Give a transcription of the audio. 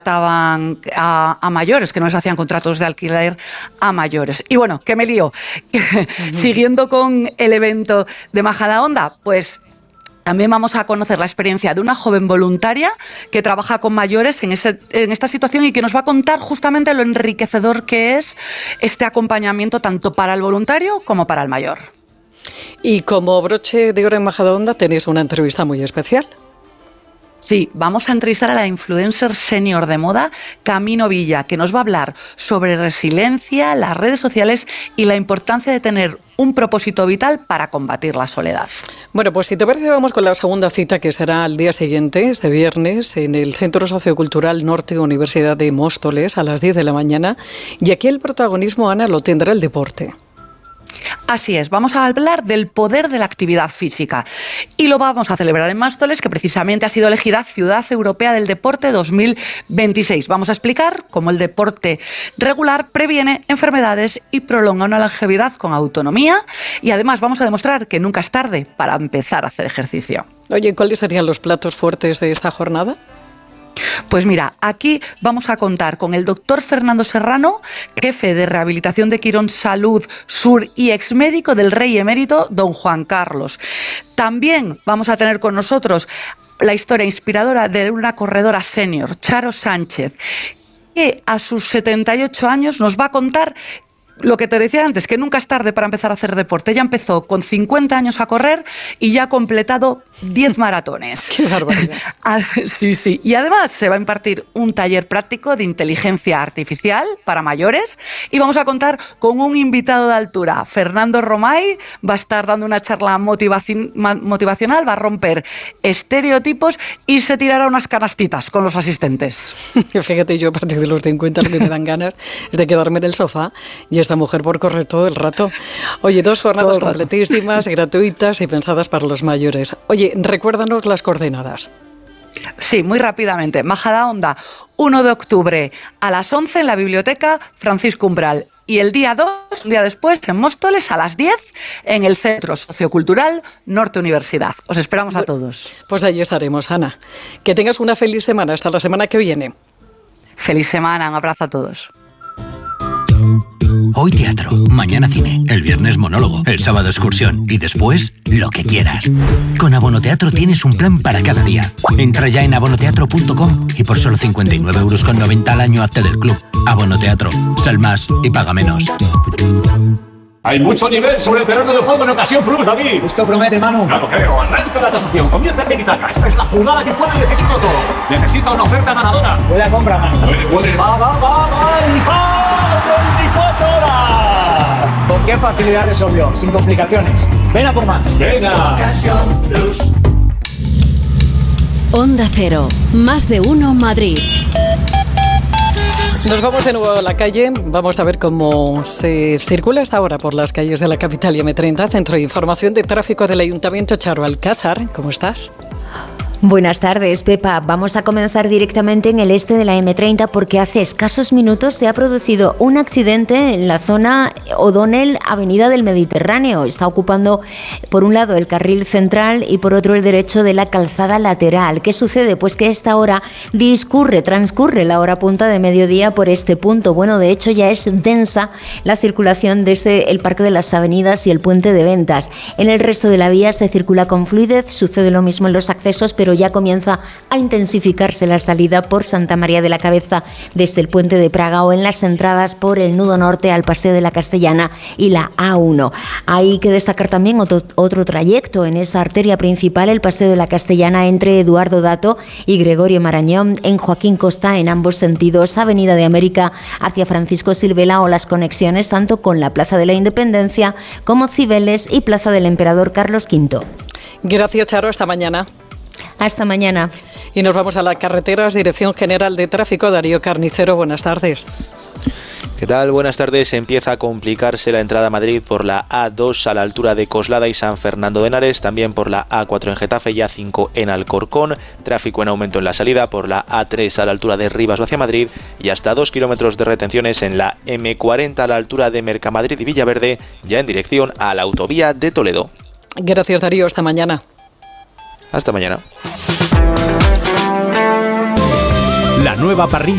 estaban a mayores, que no les hacían contratos de alquiler a mayores. Y bueno, que me lío. Siguiendo con el evento de Majadahonda, pues también vamos a conocer la experiencia de una joven voluntaria que trabaja con mayores en esta situación y que nos va a contar justamente lo enriquecedor que es este acompañamiento tanto para el voluntario como para el mayor. Y como broche de oro en Majadahonda tenéis una entrevista muy especial. Sí, vamos a entrevistar a la influencer senior de moda, Camino Villa, que nos va a hablar sobre resiliencia, las redes sociales y la importancia de tener un propósito vital para combatir la soledad. Bueno, pues si te parece vamos con la segunda cita, que será al día siguiente, este viernes, en el Centro Sociocultural Norte Universidad de Móstoles a las 10 de la mañana. Y aquí el protagonismo, Ana, lo tendrá el deporte. Así es, vamos a hablar del poder de la actividad física y lo vamos a celebrar en Móstoles, que precisamente ha sido elegida Ciudad Europea del Deporte 2026. Vamos a explicar cómo el deporte regular previene enfermedades y prolonga una longevidad con autonomía y además vamos a demostrar que nunca es tarde para empezar a hacer ejercicio. Oye, ¿cuáles serían los platos fuertes de esta jornada? Pues mira, aquí vamos a contar con el doctor Fernando Serrano, jefe de rehabilitación de Quirón Salud Sur y exmédico del rey emérito don Juan Carlos. También vamos a tener con nosotros la historia inspiradora de una corredora senior, Charo Sánchez, que a sus 78 años nos va a contar lo que te decía antes, que nunca es tarde para empezar a hacer deporte. Ella empezó con 50 años a correr y ya ha completado 10 maratones. ¡Qué barbaridad! Sí, sí. Y además se va a impartir un taller práctico de inteligencia artificial para mayores y vamos a contar con un invitado de altura. Fernando Romay va a estar dando una charla motivacional, va a romper estereotipos y se tirará unas canastitas con los asistentes. Fíjate, yo a partir de los 50 lo que me dan ganas es de quedarme en el sofá y esta mujer por correr todo el rato. Oye, 2 jornadas completísimas, gratuitas y pensadas para los mayores. Oye, recuérdanos las coordenadas. Sí, muy rápidamente. Majadahonda, 1 de octubre a las 11 en la Biblioteca Francisco Umbral. Y el día 2, un día después, en Móstoles, a las 10, en el Centro Sociocultural Norte Universidad. Os esperamos a todos. Pues allí estaremos, Ana. Que tengas una feliz semana. Hasta la semana que viene. Feliz semana. Un abrazo a todos. Hoy teatro, mañana cine, el viernes monólogo, el sábado excursión y después lo que quieras. Con Abonoteatro tienes un plan para cada día. Entra ya en abonoteatro.com y por solo 59,90 € al año hazte del club. Abonoteatro, sal más y paga menos. Hay mucho nivel sobre el terreno de juego en Ocasión Plus, David. Esto promete, Manu. Claro, creo. Arranca la tasación. Comienza el tiki-taka. Esta es la jugada que puede decidirlo todo. Necesita una oferta ganadora. Buena compra, Manu. Puede. Va. 24 horas. ¿Con qué facilidad resolvió? Sin complicaciones. Ven a por más. Venga. Ocasión Plus. Onda Cero. Más de uno Madrid. Nos vamos de nuevo a la calle, vamos a ver cómo se circula hasta ahora por las calles de la capital y M30, Centro de Información de Tráfico del Ayuntamiento. Charo Alcázar, ¿cómo estás? Buenas tardes, Pepa. Vamos a comenzar directamente en el este de la M30 porque hace escasos minutos se ha producido un accidente en la zona O'Donnell, Avenida del Mediterráneo. Está ocupando por un lado el carril central y por otro el derecho de la calzada lateral. ¿Qué sucede? Pues que a esta hora transcurre la hora punta de mediodía por este punto. Bueno, de hecho ya es densa la circulación desde el Parque de las Avenidas y el Puente de Ventas. En el resto de la vía se circula con fluidez, sucede lo mismo en los accesos, pero ya comienza a intensificarse la salida por Santa María de la Cabeza desde el Puente de Praga o en las entradas por el nudo norte al Paseo de la Castellana y la A1. Hay que destacar también otro trayecto en esa arteria principal, el Paseo de la Castellana entre Eduardo Dato y Gregorio Marañón, en Joaquín Costa en ambos sentidos, Avenida de América hacia Francisco Silvela o las conexiones tanto con la Plaza de la Independencia como Cibeles y Plaza del Emperador Carlos V. Gracias, Charo, hasta mañana. Hasta mañana. Y nos vamos a las carreteras, Dirección General de Tráfico, Darío Carnicero, buenas tardes. ¿Qué tal? Buenas tardes. Empieza a complicarse la entrada a Madrid por la A2 a la altura de Coslada y San Fernando de Henares, también por la A4 en Getafe y A5 en Alcorcón, tráfico en aumento en la salida por la A3 a la altura de Rivas hacia Madrid y hasta 2 kilómetros de retenciones en la M40 a la altura de Mercamadrid y Villaverde, ya en dirección a la autovía de Toledo. Gracias, Darío, hasta mañana. Hasta mañana. La nueva parrilla